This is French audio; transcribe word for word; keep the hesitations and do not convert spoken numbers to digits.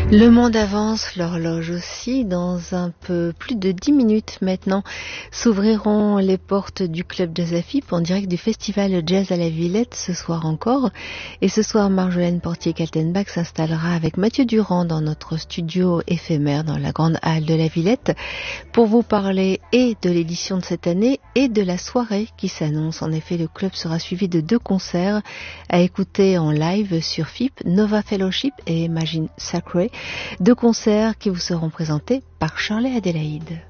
Le monde avance, l'horloge aussi. Dans un peu plus de dix minutes maintenant, s'ouvriront les portes du club Jazz A F I P en direct du festival Jazz à la Villette ce soir encore. Et ce soir, Marjolaine Portier-Kaltenbach s'installera avec Mathieu Durand dans notre studio éphémère dans la grande halle de la Villette pour vous parler et de l'édition de cette année et de la soirée qui s'annonce. En effet, le club sera suivi de deux concerts à écouter en live sur F I P, Nova Fellowship et Imagine Sacré. Deux concerts qui vous seront présentés par Shirley Adélaïde.